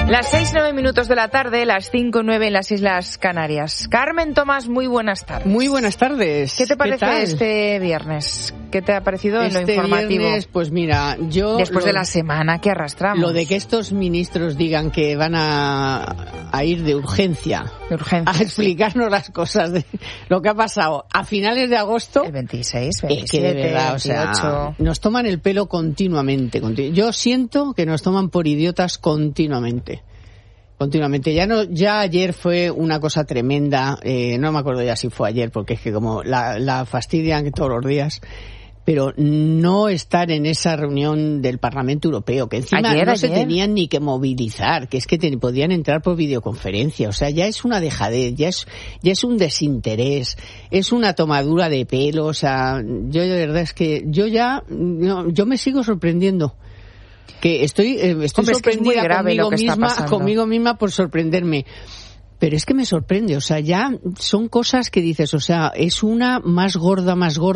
Las 6:09 de la tarde, las 5:09 en las Islas Canarias. Carmen Tomás, muy buenas tardes. Muy buenas tardes. ¿Qué te parece este viernes? ¿Qué te ha parecido en lo informativo? Viernes, pues mira, yo... Después de la semana que arrastramos. Lo de que estos ministros digan que van a ir de urgencia a explicarnos las cosas de lo que ha pasado a finales de agosto. El 26, 27, que de verdad, 28... o sea, nos toman el pelo continuamente. Yo siento que nos toman por idiotas continuamente. Ya ayer fue una cosa tremenda, no me acuerdo ya si fue ayer, porque es que como la fastidian todos los días, pero no estar en esa reunión del Parlamento Europeo, que encima no se tenían ni que movilizar, que es que podían entrar por videoconferencia, o sea, ya es una dejadez, ya es un desinterés, es una tomadura de pelo, o sea, yo de verdad es que yo me sigo sorprendiendo. Que estoy sorprendida conmigo misma por sorprenderme. Pero es que me sorprende, o sea, ya son cosas que dices, o sea, es una más gorda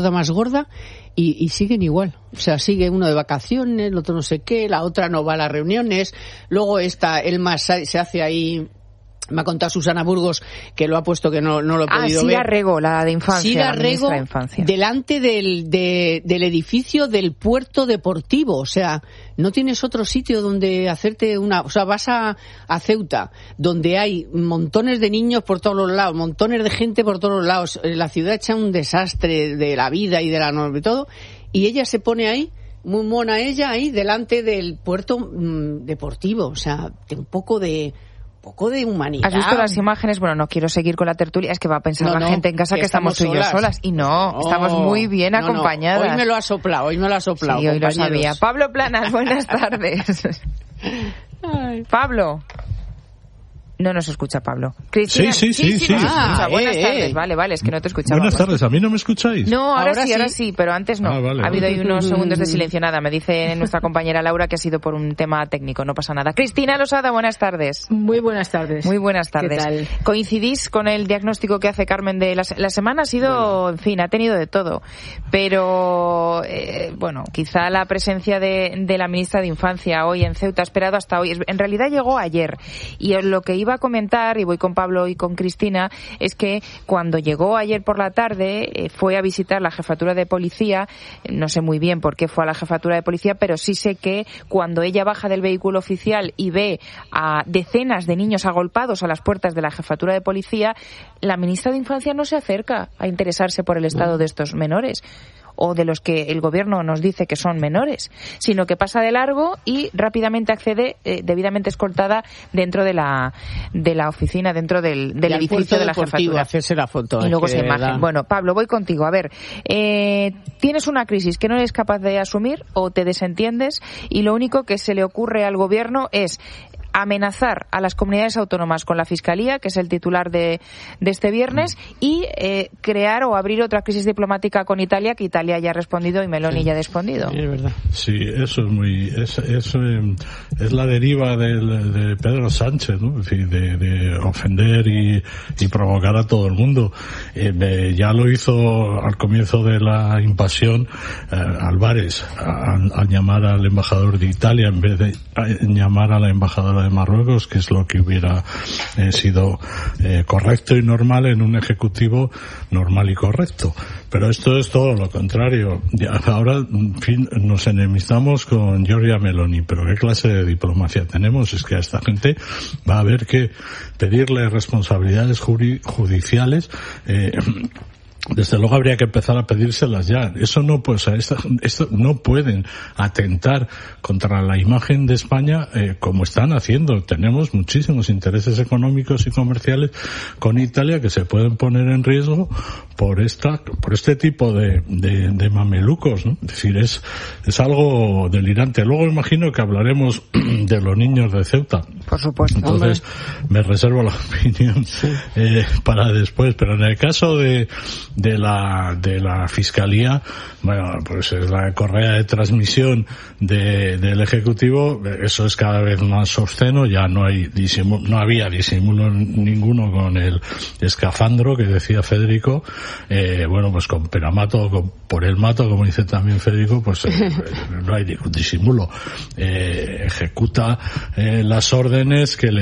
y siguen igual. O sea, sigue uno de vacaciones, el otro no sé qué, la otra no va a las reuniones, luego se hace ahí... Me ha contado Susana Burgos que lo ha puesto, que no lo he podido ver. Sira Rego, la de infancia. Sira Rego, delante del edificio del puerto deportivo. O sea, no tienes otro sitio donde hacerte una... O sea, vas a Ceuta, donde hay montones de niños por todos los lados, montones de gente por todos los lados. La ciudad hecha un desastre de la vida y de la norma y todo. Y ella se pone ahí, muy mona ella, ahí delante del puerto deportivo. O sea, un poco de humanidad. ¿Has visto las imágenes? Bueno, no quiero seguir con la tertulia, es que va a pensar la gente en casa que estamos tú y yo solas. Y estamos muy bien acompañadas. Hoy me lo ha soplado. Sí, hoy lo sabía. Pablo Planas, buenas tardes. Pablo. No nos escucha Pablo. Cristina, sí. Buenas tardes. Vale, es que no te escuchaba. Buenas tardes, ¿a mí no me escucháis? No, ahora sí, pero antes no. Vale. Ha habido ahí unos segundos de silencio. Nada, me dice nuestra compañera Laura que ha sido por un tema técnico, no pasa nada. Cristina Losada, buenas tardes. Muy buenas tardes. Muy buenas tardes. ¿Qué tal? ¿Coincidís con el diagnóstico que hace Carmen de la semana? Ha sido, en fin, ha tenido de todo. Pero, quizá la presencia de la ministra de Infancia hoy en Ceuta ha esperado hasta hoy. En realidad llegó ayer. Y lo que iba a comentar, y voy con Pablo y con Cristina, es que cuando llegó ayer por la tarde fue a visitar la jefatura de policía. No sé muy bien por qué fue a la jefatura de policía, pero sí sé que cuando ella baja del vehículo oficial y ve a decenas de niños agolpados a las puertas de la jefatura de policía, la ministra de Infancia no se acerca a interesarse por el estado de estos menores, o de los que el gobierno nos dice que son menores, sino que pasa de largo y rápidamente accede, debidamente escoltada, dentro de la oficina, dentro del edificio de la jefatura. Hacerse la foto. Y luego se imagen. Bueno, Pablo, voy contigo. A ver, tienes una crisis que no eres capaz de asumir o te desentiendes y lo único que se le ocurre al gobierno es amenazar a las comunidades autónomas con la Fiscalía, que es el titular de este viernes, y crear o abrir otra crisis diplomática con Italia, que Italia ya ha respondido y Meloni ya ha respondido. Es verdad. Sí, eso es la deriva de Pedro Sánchez, ¿no? Es decir, de ofender y provocar a todo el mundo. Ya lo hizo al comienzo de la invasión Álvarez, al llamar al embajador de Italia en vez de llamar a la embajadora de Marruecos, que es lo que hubiera sido correcto y normal en un ejecutivo normal y correcto. Pero esto es todo lo contrario. Ahora, en fin, nos enemistamos con Giorgia Meloni, pero ¿qué clase de diplomacia tenemos? Es que a esta gente va a haber que pedirle responsabilidades judiciales. Desde luego habría que empezar a pedírselas ya. Eso no, pues, esto no pueden atentar contra la imagen de España como están haciendo. Tenemos muchísimos intereses económicos y comerciales con Italia que se pueden poner en riesgo por este tipo de mamelucos, ¿no? Es decir, es algo delirante. Luego imagino que hablaremos de los niños de Ceuta. Por supuesto. Entonces, me reservo la opinión para después. Pero en el caso de la Fiscalía, bueno, pues es la correa de transmisión del Ejecutivo. Eso es cada vez más obsceno. Ya no había disimulo ninguno con el escafandro que decía Federico. Bueno, pues con Peramato, por el mato, como dice también Federico, pues no hay ningún disimulo. Ejecuta las órdenes órdenes que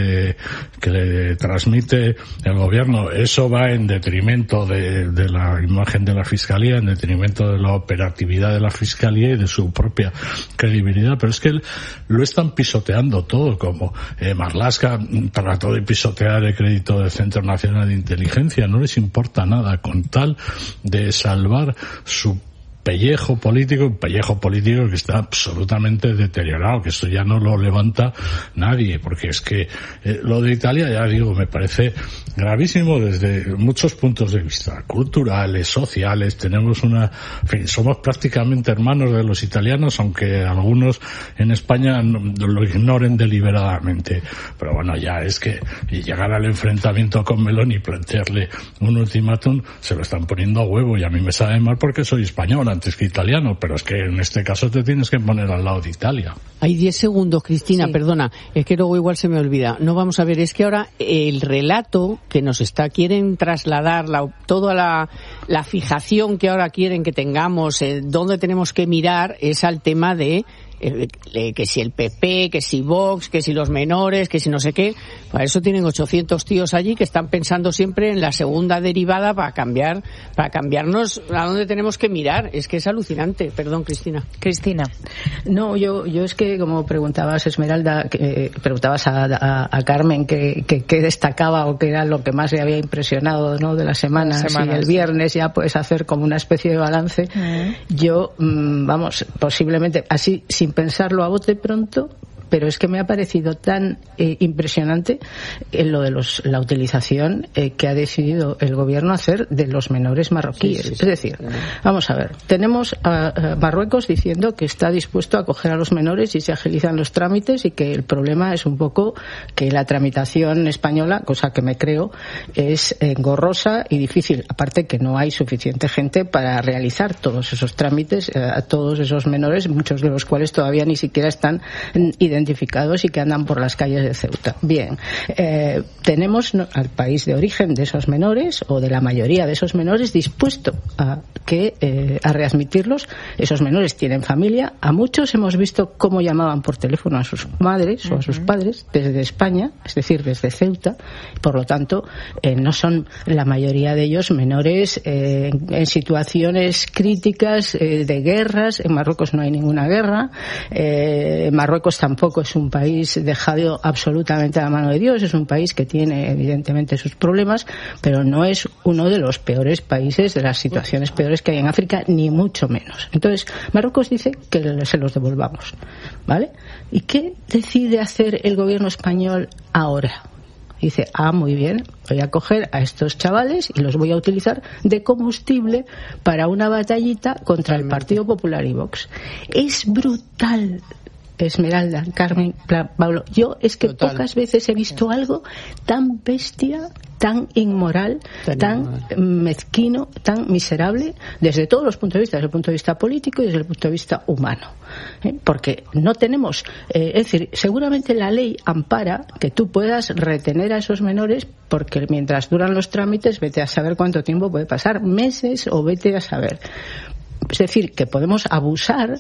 le transmite el gobierno. Eso va en detrimento de la imagen de la Fiscalía, en detrimento de la operatividad de la Fiscalía y de su propia credibilidad. Pero es que lo están pisoteando todo, como Marlaska trató de pisotear el crédito del Centro Nacional de Inteligencia. No les importa nada con tal de salvar su pellejo político que está absolutamente deteriorado, que esto ya no lo levanta nadie, porque es que lo de Italia, ya digo, me parece gravísimo desde muchos puntos de vista, culturales, sociales. Tenemos somos prácticamente hermanos de los italianos, aunque algunos en España lo ignoren deliberadamente. Pero bueno, ya es que llegar al enfrentamiento con Meloni y plantearle un ultimátum, se lo están poniendo a huevo, y a mí me sabe mal porque soy español antes que italiano, pero es que en este caso te tienes que poner al lado de Italia. Hay 10 segundos, Cristina, sí. Perdona, es que luego igual se me olvida. No, vamos a ver, es que ahora el relato que nos quieren trasladar, toda la fijación que ahora quieren que tengamos, dónde tenemos que mirar, es al tema de que si el PP, que si Vox, que si los menores, que si no sé qué. Para eso tienen 800 tíos allí que están pensando siempre en la segunda derivada para cambiarnos a dónde tenemos que mirar. Es que es alucinante. Perdón, Cristina. No, yo es que, como preguntabas, Esmeralda, preguntabas a Carmen qué destacaba o qué era lo que más le había impresionado, ¿no?, de la semana. Si el viernes ya puedes hacer como una especie de balance. Yo, posiblemente así, sin pensarlo a bote pronto, pero es que me ha parecido tan impresionante lo de la utilización que ha decidido el gobierno hacer de los menores marroquíes. Sí. Es decir, vamos a ver, tenemos a Marruecos diciendo que está dispuesto a acoger a los menores y se agilizan los trámites, y que el problema es un poco que la tramitación española, cosa que me creo, es engorrosa y difícil, aparte que no hay suficiente gente para realizar todos esos trámites a todos esos menores, muchos de los cuales todavía ni siquiera están identificados y que andan por las calles de Ceuta. Bien, tenemos al país de origen de esos menores, o de la mayoría de esos menores, dispuesto a readmitirlos. Esos menores tienen familia. A muchos hemos visto cómo llamaban por teléfono a sus madres o a sus padres desde España, es decir, desde Ceuta. Por lo tanto, no son la mayoría de ellos menores en situaciones críticas de guerras. En Marruecos no hay ninguna guerra. Marruecos tampoco es un país dejado absolutamente a la mano de Dios. Es un país que tiene evidentemente sus problemas, pero no es uno de los peores países, de las situaciones peores que hay en África, ni mucho menos. Entonces, Marruecos dice que se los devolvamos, ¿vale? ¿Y qué decide hacer el gobierno español ahora? Dice, muy bien, voy a coger a estos chavales y los voy a utilizar de combustible para una batallita contra el Partido Popular y Vox. Es brutal. Esmeralda, Carmen, Pablo, yo es que pocas veces he visto algo tan bestia, tan inmoral, tan mezquino, tan miserable, desde todos los puntos de vista, desde el punto de vista político y desde el punto de vista humano. Porque no tenemos, es decir, seguramente la ley ampara que tú puedas retener a esos menores, porque mientras duran los trámites, vete a saber cuánto tiempo puede pasar, meses o vete a saber. Es decir, que podemos abusar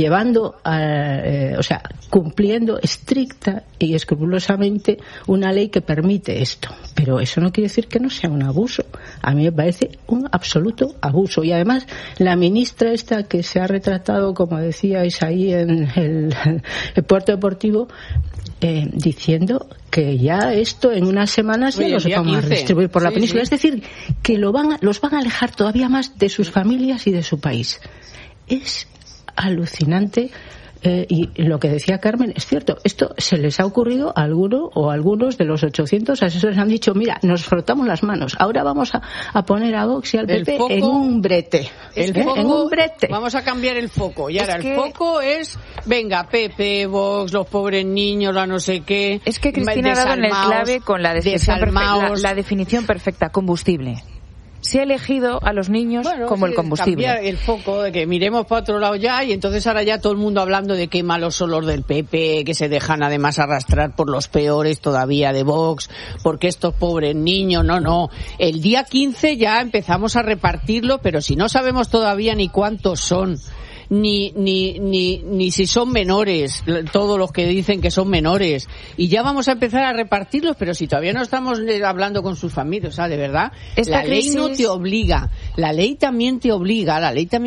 cumpliendo estricta y escrupulosamente una ley que permite esto. Pero eso no quiere decir que no sea un abuso. A mí me parece un absoluto abuso. Y además, la ministra esta que se ha retratado, como decíais ahí en el puerto deportivo, diciendo que ya esto en unas semanas ya no se va a distribuir por la península. Es decir, que los van a alejar todavía más de sus familias y de su país. Es alucinante. Y lo que decía Carmen es cierto. Esto se les ha ocurrido a algunos de los 800 asesores. Han dicho, mira, nos frotamos las manos, ahora vamos a poner a Vox y al PP en un brete. En un brete. Vamos a cambiar el foco. Y ahora el foco es, venga, PP, Vox, los pobres niños, la no sé qué. Es que Cristina ha dado en el clave con la definición perfecta, combustible. Se ha elegido a los niños como el combustible. Cambiar el foco, de que miremos para otro lado ya, y entonces ahora ya todo el mundo hablando de qué malos son los del PP, que se dejan además arrastrar por los peores todavía de Vox, porque estos pobres niños, no. El día 15 ya empezamos a repartirlo, pero si no sabemos todavía ni cuántos son, ni si son menores, todos los que dicen que son menores, y ya vamos a empezar a repartirlos, pero si todavía no estamos hablando con sus familias, o sea, de verdad, la ley no te obliga, la ley también te obliga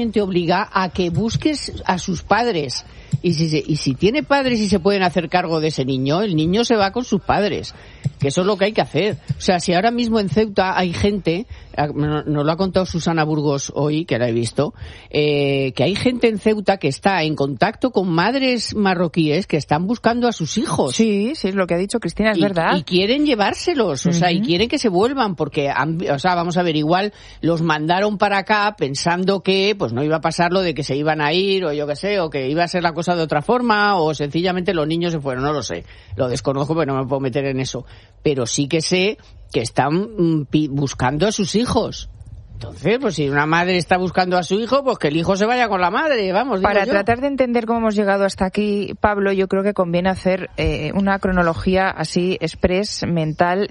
a que busques a sus padres. Y si tiene padres y se pueden hacer cargo de ese niño, el niño se va con sus padres, que eso es lo que hay que hacer. O sea, si ahora mismo en Ceuta hay gente, nos lo ha contado Susana Burgos hoy, que la he visto, que hay gente en Ceuta que está en contacto con madres marroquíes que están buscando a sus hijos. Sí, es lo que ha dicho Cristina, es verdad. Y quieren llevárselos, o sea, y quieren que se vuelvan, porque, o sea, vamos a ver, igual los mandaron para acá pensando que pues no iba a pasar lo de que se iban a ir, o yo qué sé, o que iba a ser la cosa de otra forma, o sencillamente los niños se fueron, no lo sé, lo desconozco porque no me puedo meter en eso, pero sí que sé que están buscando a sus hijos. Entonces, pues si una madre está buscando a su hijo, pues que el hijo se vaya con la madre, vamos. Para tratar de entender cómo hemos llegado hasta aquí, Pablo, yo creo que conviene hacer una cronología así express mental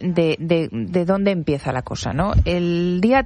de dónde empieza la cosa, ¿no? El día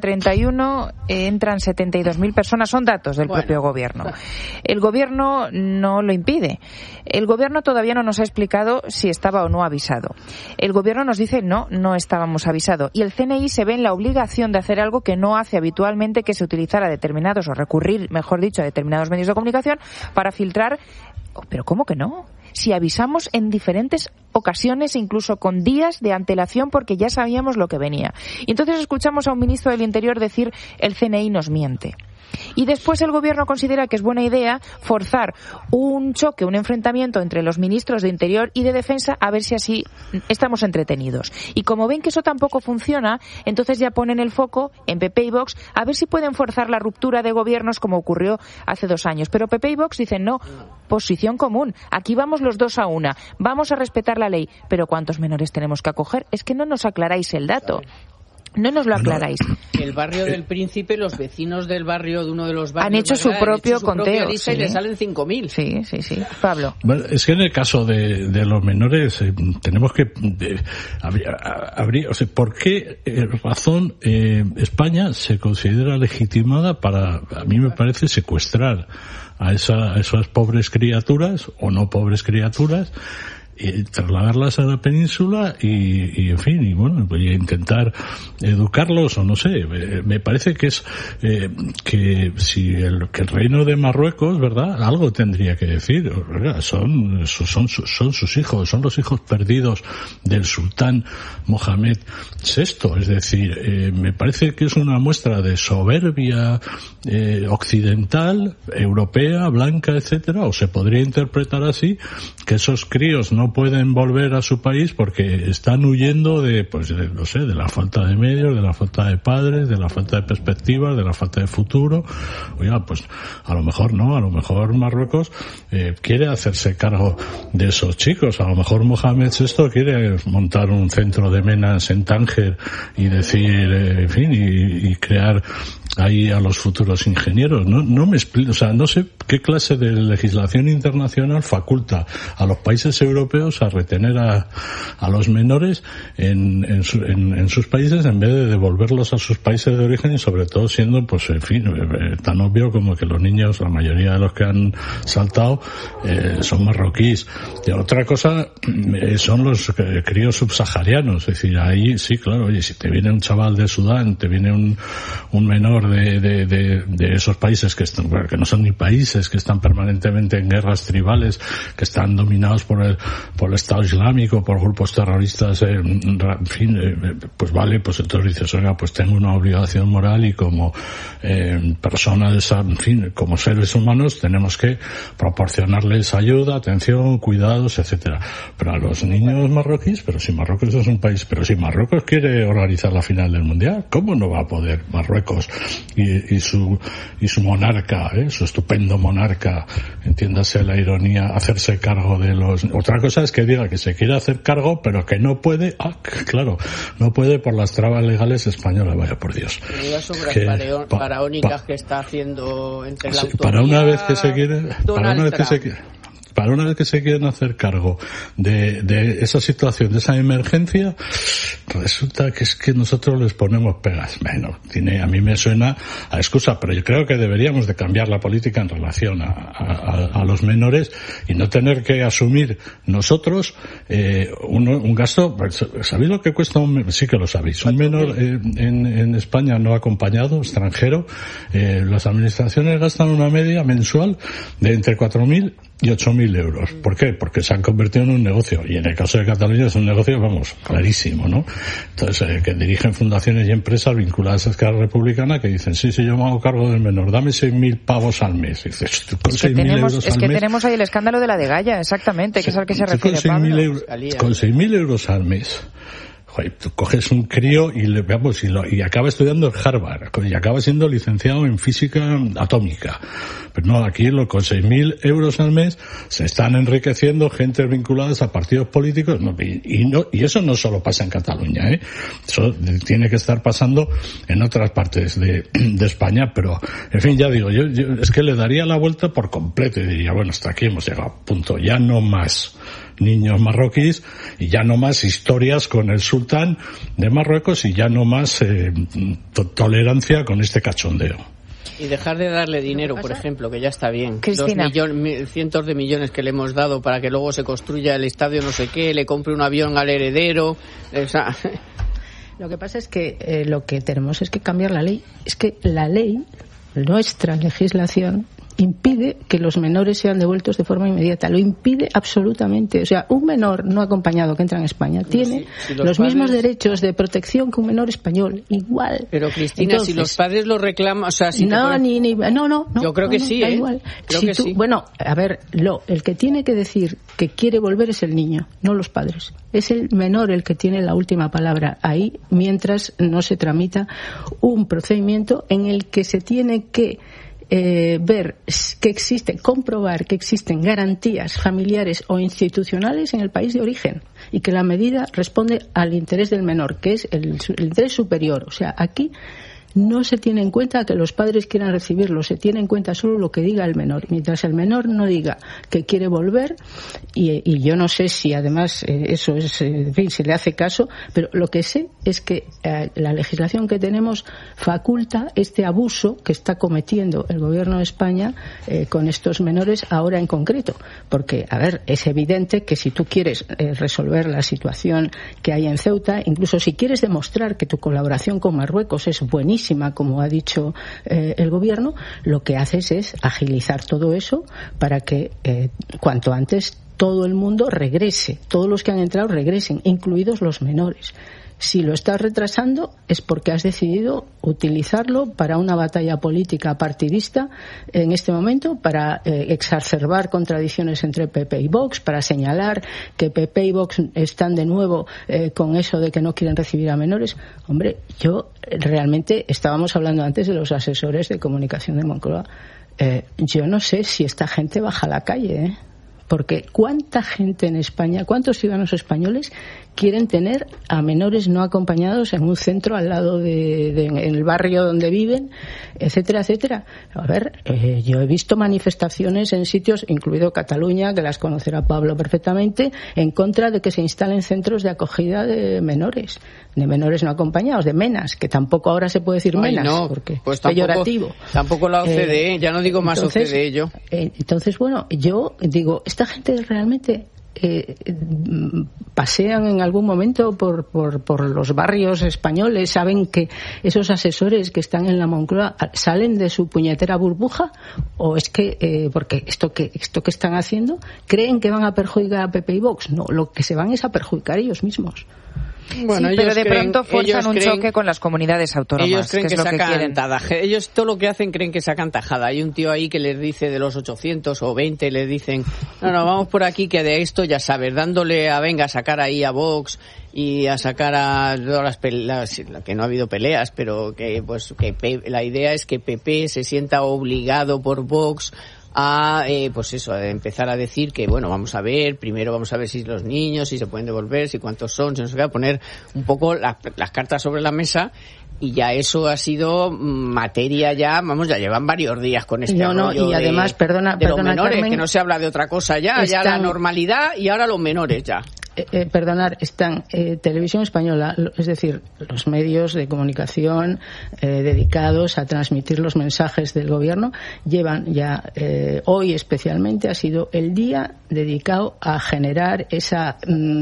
30-31 entran 72.000 personas, son datos del propio gobierno. El gobierno no lo impide. El gobierno todavía no nos ha explicado si estaba o no avisado. El gobierno nos dice no estábamos avisados. Y el CNI se ve en la obligación de hacer algo que no hace habitualmente, que se utilizara determinados, o recurrir, mejor dicho, a determinados medios de comunicación para filtrar. ¿Pero cómo que no? Si avisamos en diferentes ocasiones, incluso con días de antelación, porque ya sabíamos lo que venía. Y entonces escuchamos a un ministro del Interior decir: el CNI nos miente. Y después el gobierno considera que es buena idea forzar un choque, un enfrentamiento entre los ministros de Interior y de Defensa, a ver si así estamos entretenidos. Y como ven que eso tampoco funciona, entonces ya ponen el foco en PP y Vox a ver si pueden forzar la ruptura de gobiernos, como ocurrió hace 2 años. Pero PP y Vox dicen no, posición común, aquí vamos los dos a una, vamos a respetar la ley. Pero ¿cuántos menores tenemos que acoger? Es que no nos aclaráis el dato. No nos lo aclaráis. El barrio del Príncipe, los vecinos del barrio, de uno de los barrios, han hecho su propio conteo. Sí. Y le salen 5.000. Sí. Pablo. Bueno, es que en el caso de los menores tenemos que o sea, ¿por qué razón España se considera legitimada para, a mí me parece, secuestrar a esas pobres criaturas o no pobres criaturas, trasladarlas a la península y en fin, y bueno, pues intentar educarlos, o no sé, me parece que es que el reino de Marruecos, ¿verdad?, algo tendría que decir. Son sus hijos, son los hijos perdidos del sultán Mohamed VI, es decir, me parece que es una muestra de soberbia occidental, europea, blanca, etcétera, o se podría interpretar así, que esos críos no pueden volver a su país porque están huyendo de la falta de medios, de la falta de padres, de la falta de perspectivas, de la falta de futuro. Oiga, pues a lo mejor no, a lo mejor Marruecos quiere hacerse cargo de esos chicos, a lo mejor Mohamed VI quiere montar un centro de menas en Tánger y decir, en fin, y crear ahí a los futuros ingenieros. No me explico, o sea, no sé qué clase de legislación internacional faculta a los países europeos a retener a los menores en sus países en vez de devolverlos a sus países de origen, y sobre todo siendo, pues, en fin, tan obvio como que los niños, la mayoría de los que han saltado, son marroquíes. Y otra cosa son los críos subsaharianos, es decir, ahí sí, claro, oye, si te viene un chaval de Sudán, te viene un menor de esos países que no son ni países, que están permanentemente en guerras tribales, que están dominados por el Estado Islámico, por grupos terroristas, en fin, pues vale, pues entonces dices, oiga, pues tengo una obligación moral y como personas, en fin, como seres humanos tenemos que proporcionarles ayuda, atención, cuidados, etcétera. Pero a los niños marroquíes, pero si Marruecos es un país, pero si Marruecos quiere organizar la final del Mundial, ¿cómo no va a poder Marruecos y su monarca, su estupendo monarca, entiéndase la ironía, hacerse cargo de los... Otra cosa es que diga que se quiere hacer cargo, pero que no puede, claro, no puede por las trabas legales españolas, vaya por Dios. Las obras faraónicas que está haciendo entre la autonomía... Para una vez que se quiere... para una vez que se quieren hacer cargo de esa situación, de esa emergencia, resulta que es que nosotros les ponemos pegas. Bueno, a mí me suena a excusa, pero yo creo que deberíamos de cambiar la política en relación a los menores y no tener que asumir nosotros un gasto. ¿Sabéis lo que cuesta sí que lo sabéis, un menor en España no acompañado, extranjero? Las administraciones gastan una media mensual de entre 4.000 y 8.000 euros. ¿Por qué? Porque se han convertido en un negocio, y en el caso de Cataluña es un negocio, vamos, clarísimo, ¿no? Entonces, que dirigen fundaciones y empresas vinculadas a Esquerra Republicana que dicen, sí, yo me hago cargo del menor, dame 6.000 pavos al mes. Y dices, con 6.000 euros al mes... Es que tenemos ahí el escándalo de la Degalla, exactamente, que es al que se refiere Pablo. Con 6.000 euros al mes... Tú coges un crío y acaba estudiando en Harvard y acaba siendo licenciado en física atómica. Pero no, aquí con 6.000 euros al mes se están enriqueciendo gentes vinculadas a partidos políticos. Y eso no solo pasa en Cataluña, eso tiene que estar pasando en otras partes de España. Pero, en fin, ya digo, yo es que le daría la vuelta por completo y diría, bueno, hasta aquí hemos llegado, punto, ya no más niños marroquíes y ya no más historias con el sultán de Marruecos y ya no más tolerancia con este cachondeo. Y dejar de darle dinero, por ejemplo, que ya está bien. Cristina. Cientos de millones que le hemos dado para que luego se construya el estadio no sé qué, le compre un avión al heredero. Lo que pasa es que lo que tenemos es que cambiar la ley. Es que la ley, nuestra legislación, impide que los menores sean devueltos de forma inmediata. Lo impide absolutamente. O sea, un menor no acompañado que entra en España tiene los mismos derechos de protección que un menor español. Igual. Pero, Cristina, entonces, si los padres lo reclaman... O sea, si no. Yo creo que sí, da igual. Creo que sí. Bueno, a ver, el que tiene que decir que quiere volver es el niño, no los padres. Es el menor el que tiene la última palabra ahí, mientras no se tramita un procedimiento en el que se tiene que ver que comprobar que existen garantías familiares o institucionales en el país de origen y que la medida responde al interés del menor, que es el interés superior. O sea, aquí no se tiene en cuenta que los padres quieran recibirlo, se tiene en cuenta solo lo que diga el menor. Mientras el menor no diga que quiere volver, y yo no sé si además eso es, en fin, se le hace caso, pero lo que sé es que la legislación que tenemos faculta este abuso que está cometiendo el gobierno de España con estos menores ahora en concreto. Porque, a ver, es evidente que si tú quieres resolver la situación que hay en Ceuta, incluso si quieres demostrar que tu colaboración con Marruecos es buenísima, como ha dicho el gobierno, lo que haces es agilizar todo eso para que cuanto antes todo el mundo regrese, todos los que han entrado regresen, incluidos los menores. Si lo estás retrasando es porque has decidido utilizarlo para una batalla política partidista en este momento, para exacerbar contradicciones entre PP y Vox, para señalar que PP y Vox están de nuevo con eso de que no quieren recibir a menores. Hombre, yo realmente estábamos hablando antes de los asesores de comunicación de Moncloa. Yo no sé si esta gente baja a la calle, porque ¿cuánta gente en España, cuántos ciudadanos españoles quieren tener a menores no acompañados en un centro al lado en el barrio donde viven, etcétera, etcétera? A ver, yo he visto manifestaciones en sitios, incluido Cataluña, que las conocerá Pablo perfectamente, en contra de que se instalen centros de acogida de menores no acompañados, de menas, que tampoco ahora se puede decir menas, porque pues es peyorativo. Tampoco la OCDE, ya no digo más entonces, OCDE yo. Entonces, bueno, yo digo, esta gente realmente pasean en algún momento por los barrios españoles, saben que esos asesores que están en la Moncloa salen de su puñetera burbuja, o es que porque esto que están haciendo creen que van a perjudicar a PP y Vox. No, lo que se van es a perjudicar ellos mismos. Bueno, sí, pero de pronto fuerzan un choque con las comunidades autónomas. Ellos creen que es lo que quieren. Ellos todo lo que hacen creen que sacan tajada. Hay un tío ahí que les dice de los 800 o 20, les dicen, no, vamos por aquí que de esto ya sabes, dándole a sacar ahí a Vox y a sacar a todas las peleas, que no ha habido peleas, pero que la idea es que PP se sienta obligado por Vox a pues eso, a empezar a decir que bueno, primero vamos a ver si los niños, si se pueden devolver, si cuántos son, si no se puede poner un poco las cartas sobre la mesa. Y ya eso ha sido materia ya llevan varios días con este rollo y además, perdona, los menores, Carmen, que no se habla de otra cosa ya la normalidad y ahora los menores ya. Están Televisión Española, es decir, los medios de comunicación dedicados a transmitir los mensajes del gobierno, llevan ya, hoy especialmente, ha sido el día dedicado a generar esa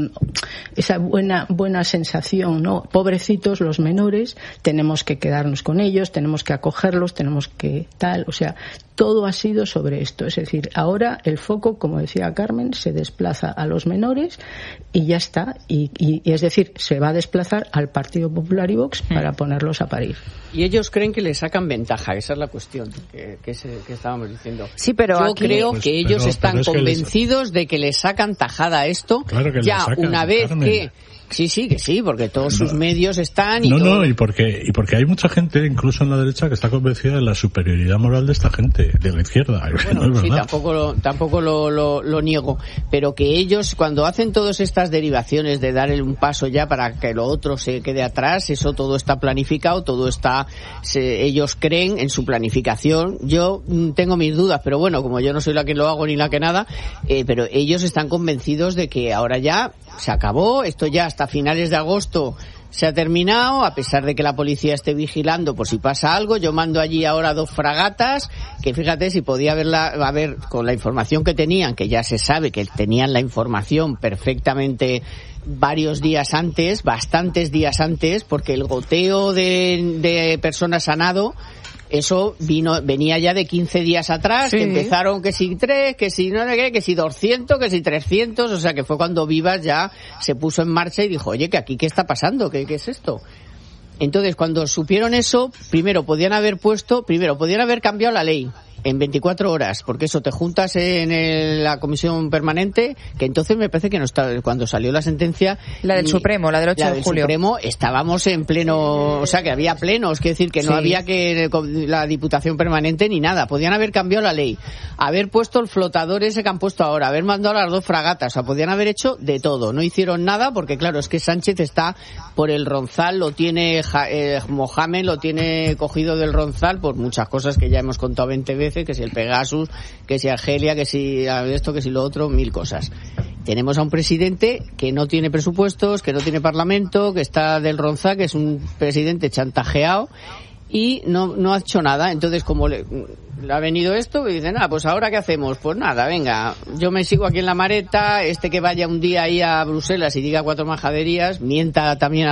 buena sensación, ¿no? Pobrecitos los menores, tenemos que quedarnos con ellos, tenemos que acogerlos, tenemos que o sea, todo ha sido sobre esto. Es decir, ahora el foco, como decía Carmen, se desplaza a los menores y ya está. Y es decir, se va a desplazar al Partido Popular y Vox para ponerlos a parir. Y ellos creen que le sacan ventaja, esa es la cuestión que estábamos diciendo. Sí, pero yo creo que ellos están convencidos de que le sacan tajada a esto. Claro que ya una vez Carmen. Que sí, porque todos sus medios están y porque hay mucha gente, incluso en la derecha, que está convencida de la superioridad moral de esta gente, de la izquierda. Bueno, no sí, tampoco lo niego, pero que ellos, cuando hacen todas estas derivaciones de dar un paso ya para que lo otro se quede atrás, eso todo está planificado, ellos creen en su planificación. Yo tengo mis dudas, pero bueno, como yo no soy la que lo hago ni la que nada, pero ellos están convencidos de que ahora ya se acabó, esto ya hasta finales de agosto se ha terminado, a pesar de que la policía esté vigilando por si pasa algo. Yo mando allí ahora 2 fragatas, que fíjate si podía haber con la información que tenían, que ya se sabe que tenían la información perfectamente bastantes días antes, porque el goteo de personas ha nado. Eso venía ya de 15 días atrás, sí. Que empezaron que si 3, que si no sé qué, que si 200, que si 300, o sea que fue cuando Vivas ya se puso en marcha y dijo, oye, que aquí ¿qué está pasando? ¿Qué es esto? Entonces, cuando supieron eso, primero podían haber cambiado la ley en 24 horas, porque eso te juntas en la comisión permanente, que entonces me parece que no está, cuando salió la sentencia, la del Supremo, la del 8 de julio. Supremo, estábamos en pleno, o sea que había plenos, que decir que no había que la Diputación Permanente ni nada, podían haber cambiado la ley, haber puesto el flotador ese que han puesto ahora, haber mandado las 2 fragatas, o sea, podían haber hecho de todo, no hicieron nada porque claro, es que Sánchez está por el Ronzal, lo tiene Mohamed, lo tiene cogido del Ronzal por muchas cosas que ya hemos contado 20 veces, que si el Pegasus, que si Argelia, que si esto, que si lo otro, 1000 cosas. Tenemos a un presidente que no tiene presupuestos, que no tiene parlamento, que está del Ronzal, que es un presidente chantajeado y no ha hecho nada. Entonces, como le ha venido esto, y dicen, pues ahora ¿qué hacemos? Pues nada, venga, yo me sigo aquí en la mareta, que vaya un día ahí a Bruselas y diga 4 majaderías, mienta también a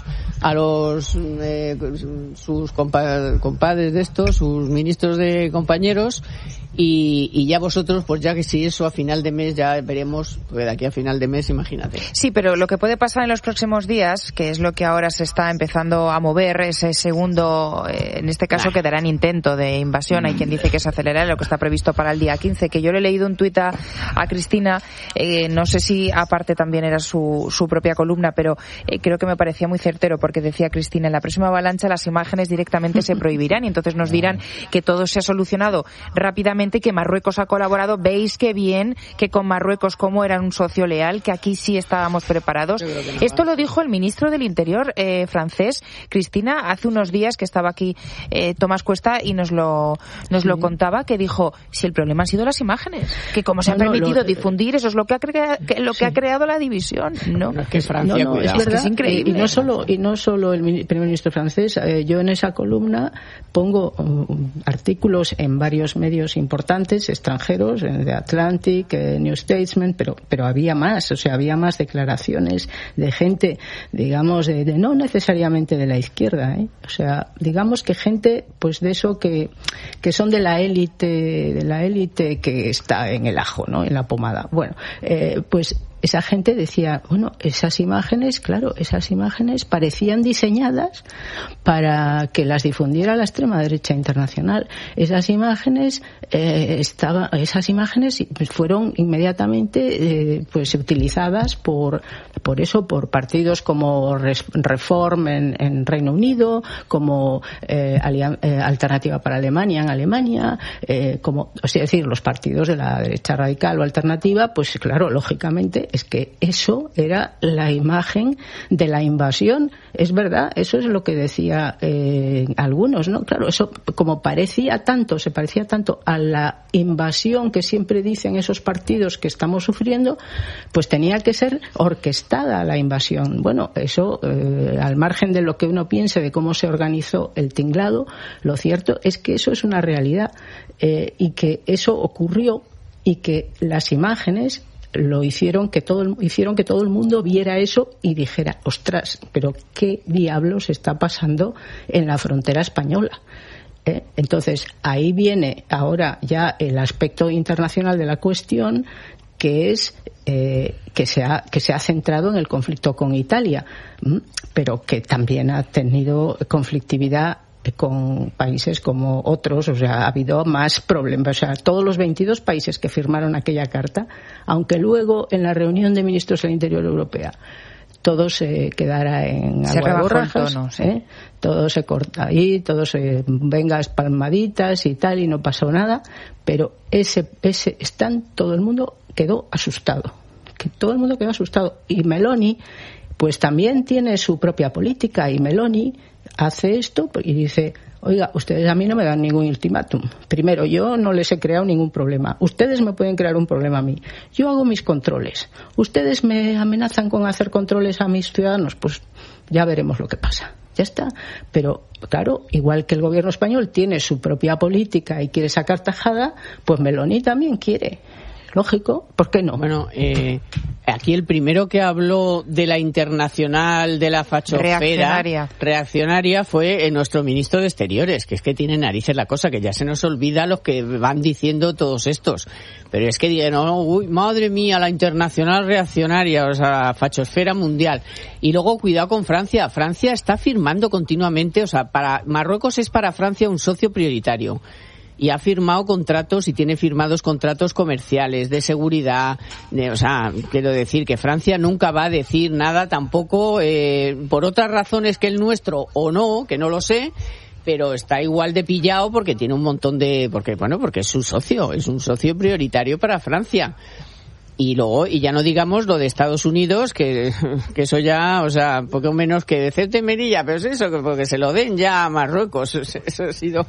sus compadres de estos, sus ministros de compañeros, y ya vosotros, pues ya que si eso a final de mes ya veremos, pues de aquí a final de mes, imagínate. Sí, pero lo que puede pasar en los próximos días, que es lo que ahora se está empezando a mover, ese segundo, en este caso quedará en intento de invasión, hay quien dice que se acelera lo que está previsto para el día 15, que yo le he leído un tuit a Cristina, no sé si aparte también era su propia columna, pero creo que me parecía muy certero, porque decía Cristina, en la próxima avalancha las imágenes directamente se prohibirán y entonces nos dirán que todo se ha solucionado rápidamente, que Marruecos ha colaborado. Veis qué bien que con Marruecos, como era un socio leal, que aquí sí estábamos preparados. Esto lo dijo el ministro del Interior francés, Cristina, hace unos días, que estaba aquí Tomás Cuesta y nos lo contaba, que dijo, si el problema han sido las imágenes, que como se ha permitido difundir, eso es lo que ha creado la división. Es que Francia, es verdad, es increíble. Y no solo el primer ministro francés, yo en esa columna pongo artículos en varios medios importantes extranjeros, The Atlantic, New Statesman, pero había más, o sea, había más declaraciones de gente, digamos, de no necesariamente de la izquierda, o sea, digamos que gente, pues de eso que son de la élite que está en el ajo, ¿no? En la pomada. Bueno, pues esa gente decía, bueno, esas imágenes parecían diseñadas para que las difundiera la extrema derecha internacional. Esas imágenes fueron inmediatamente pues utilizadas por partidos como Reform en Reino Unido, como Alternativa para Alemania en Alemania, es decir, los partidos de la derecha radical o alternativa, pues claro, lógicamente es que eso era la imagen de la invasión. Es verdad, eso es lo que decía algunos, ¿no? Claro, eso como se parecía tanto a la invasión que siempre dicen esos partidos que estamos sufriendo, pues tenía que ser orquestada la invasión. Bueno, eso, al margen de lo que uno piense de cómo se organizó el tinglado, lo cierto es que eso es una realidad, y que eso ocurrió, y que las imágenes hicieron que todo el mundo viera eso y dijera, ostras, pero qué diablos está pasando en la frontera española. Entonces ahí viene ahora ya el aspecto internacional de la cuestión, que es que se ha centrado en el conflicto con Italia, pero que también ha tenido conflictividad con países como otros. O sea, ha habido más problemas. O sea, todos los 22 países que firmaron aquella carta, aunque luego en la reunión de ministros del Interior Europea todo se quedara en agua de borrajas, todo se corta ahí, todo se venga espalmaditas y tal, y no pasó nada, pero todo el mundo quedó asustado. Y Meloni pues también tiene su propia política, y Meloni hace esto y dice, oiga, ustedes a mí no me dan ningún ultimátum. Primero, yo no les he creado ningún problema. Ustedes me pueden crear un problema a mí. Yo hago mis controles. Ustedes me amenazan con hacer controles a mis ciudadanos. Pues ya veremos lo que pasa. Ya está. Pero, claro, igual que el gobierno español tiene su propia política y quiere sacar tajada, pues Meloni también quiere. Lógico, ¿por qué no? Bueno, aquí el primero que habló de la internacional, de la fachosfera reaccionaria fue nuestro ministro de Exteriores, que es que tiene narices la cosa, que ya se nos olvida los que van diciendo todos estos. Pero es que no, uy, madre mía, la internacional reaccionaria, o sea, fachosfera mundial. Y luego cuidado con Francia. Francia está firmando continuamente, o sea, Marruecos es para Francia un socio prioritario. Y ha firmado contratos y tiene firmados contratos comerciales, de seguridad. O sea, quiero decir que Francia nunca va a decir nada tampoco, por otras razones que el nuestro o no, que no lo sé, pero está igual de pillado porque tiene un montón porque es su socio, es un socio prioritario para Francia. Y luego, y ya no digamos lo de Estados Unidos, que eso ya, o sea, poco menos que de Ceuta y Melilla, pero es eso, porque se lo den ya a Marruecos. Eso ha sido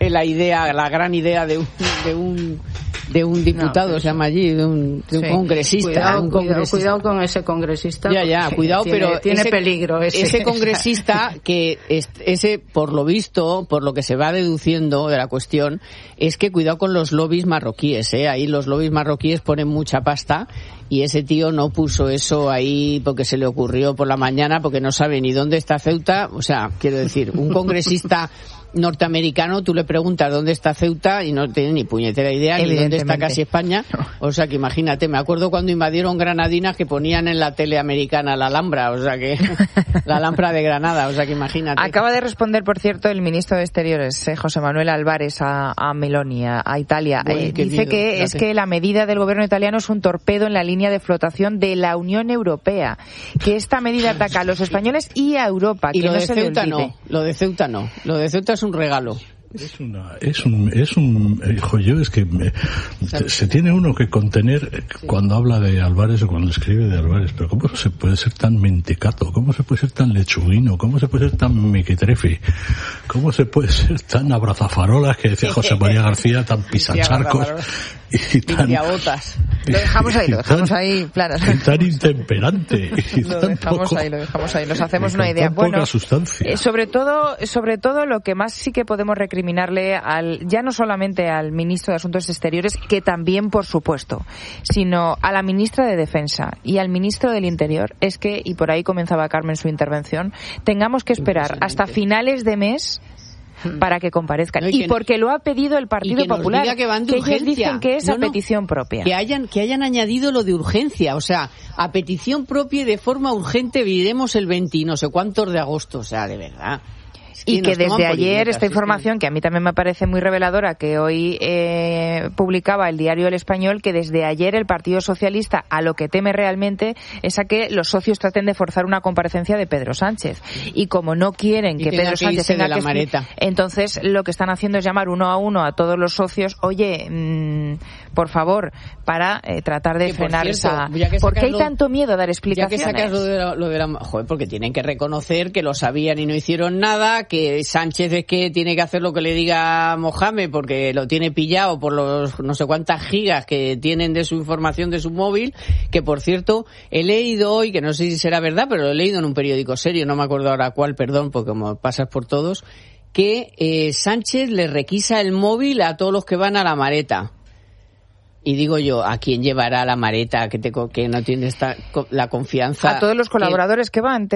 la gran idea de un diputado, se llama allí, de un congresista. Cuidado con ese congresista. Cuidado, pero tiene peligro ese congresista que ese, por lo visto, por lo que se va deduciendo de la cuestión, es que cuidado con los lobbies marroquíes, ahí los lobbies marroquíes ponen mucha pasta. Y ese tío no puso eso ahí porque se le ocurrió por la mañana, porque no sabe ni dónde está Ceuta. O sea, quiero decir, un congresista norteamericano, tú le preguntas dónde está Ceuta y no tiene ni puñetera idea ni dónde está casi España. O sea, que imagínate, me acuerdo cuando invadieron Granadinas que ponían en la tele americana la Alhambra, o sea que la Alhambra de Granada, o sea que imagínate. Acaba de responder, por cierto, el ministro de Exteriores, José Manuel Álvarez, a Meloni, a Italia. Dice que es que la medida del gobierno italiano es un torpedo en la línea de flotación de la Unión Europea, que esta medida ataca a los españoles y a Europa. Y que lo no de se Ceuta olvide. no, lo de Ceuta no, lo de Ceuta es un regalo. Es que se tiene uno que contener cuando habla de Álvarez o cuando escribe de Álvarez, pero ¿cómo se puede ser tan mentecato? ¿Cómo se puede ser tan lechuguino? ¿Cómo se puede ser tan mequetrefe? ¿Cómo se puede ser tan abrazafarolas, que decía José María García, tan pisacharcos y tan... Lo dejamos ahí, claro. Tan intemperante. Lo dejamos ahí, nos hacemos una idea. Bueno, sustancia. Sobre todo lo que más sí que podemos recriminarle ya no solamente al ministro de Asuntos Exteriores, que también, por supuesto, sino a la ministra de Defensa y al ministro del Interior, es que, y por ahí comenzaba Carmen su intervención, tengamos que esperar hasta finales de mes para que comparezcan. No, y porque lo ha pedido el Partido Popular, que van de urgencia. Ellos dicen que es a petición propia. Que hayan añadido lo de urgencia, o sea, a petición propia y de forma urgente viremos el 20 no sé cuántos de agosto, o sea, de verdad. Y que desde ayer esta información, que a mí también me parece muy reveladora, que hoy publicaba el diario El Español, que desde ayer el Partido Socialista a lo que teme realmente es a que los socios traten de forzar una comparecencia de Pedro Sánchez. Y como no quieren que Pedro Sánchez tenga que maleta, entonces lo que están haciendo es llamar uno a uno a todos los socios, oye, por favor, para tratar de frenar esa... ¿Por qué hay tanto miedo a dar explicaciones? Ya que sacas lo de la... Joder, porque tienen que reconocer que lo sabían y no hicieron nada, que Sánchez es que tiene que hacer lo que le diga Mohamed porque lo tiene pillado por los no sé cuántas gigas que tienen de su información de su móvil, que por cierto he leído hoy, que no sé si será verdad, pero lo he leído en un periódico serio, no me acuerdo ahora cuál, perdón, porque como pasas por todos, que Sánchez le requisa el móvil a todos los que van a la Mareta. Y digo yo, ¿a quién llevará la Mareta que no tiene la confianza? A todos los colaboradores que van.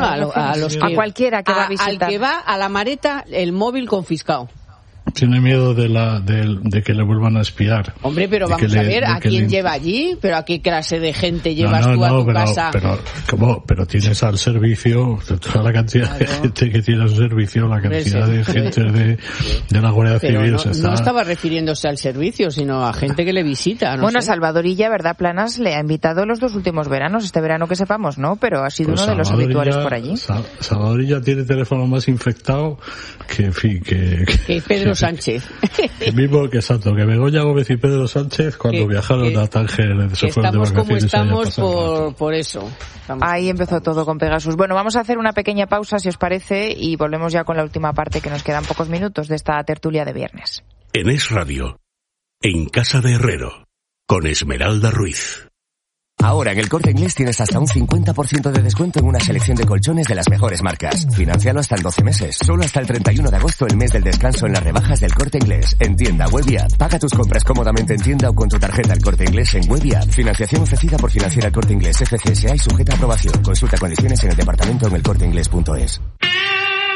A cualquiera que va a visitar. Al que va a la Mareta, el móvil confiscado. Tiene miedo de que le vuelvan a espiar. Hombre, pero vamos a ver, ¿a quién lleva allí? ¿Pero a qué clase de gente llevas tú a tu casa? Pero tienes al servicio, toda la cantidad de gente que tiene al servicio, la cantidad de gente de la Guardia Civil. No estaba refiriéndose al servicio, sino a gente que le visita. Bueno, Salvadorilla, ¿verdad? Planas le ha invitado los 2 últimos veranos, este verano que sepamos, ¿no? Pero ha sido uno de los habituales por allí. Salvadorilla tiene teléfono más infectado que Pedro Sánchez. El mismo que Begoña Gómez y Pedro Sánchez cuando viajaron a Tánger. Se fueron de vacaciones. Estamos por eso. Ahí empezó todo con Pegasus. Bueno, vamos a hacer una pequeña pausa, si os parece, y volvemos ya con la última parte, que nos quedan pocos minutos de esta tertulia de viernes. En Es Radio, en Casa de Herrero, con Esmeralda Ruiz. Ahora en El Corte Inglés tienes hasta un 50% de descuento en una selección de colchones de las mejores marcas. Financialo hasta en 12 meses. Solo hasta el 31 de agosto, el mes del descanso en las rebajas del Corte Inglés. En tienda, web y app. Paga tus compras cómodamente en tienda o con tu tarjeta El Corte Inglés en web y app. Financiación ofrecida por Financiera El Corte Inglés FCSA y sujeta a aprobación. Consulta condiciones en el departamento en elcorteinglés.es.